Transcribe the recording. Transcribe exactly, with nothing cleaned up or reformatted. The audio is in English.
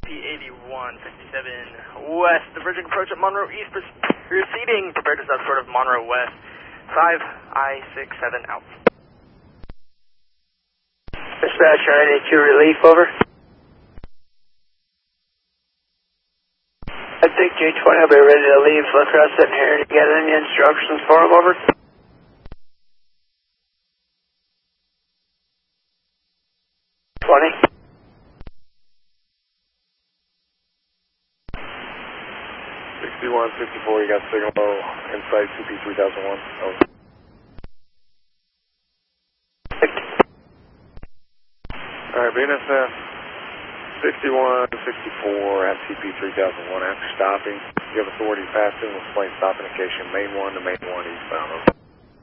P eighty-one fifty-seven West, diverging approach at Monroe East, proceeding, prepared to subsort of Monroe West, five I six seven out. Dispatch nine eight two relief, over. I think J twenty will be ready to leave La Crescent here to get any instructions for him, over. twenty. sixty-one fifty-four, you got signal inside C P three thousand one, over. Alright, Venus, uh, sixty-one sixty-four at C P three thousand one. After stopping, you have authority to pass in with plane stop indication main one to main one eastbound, over.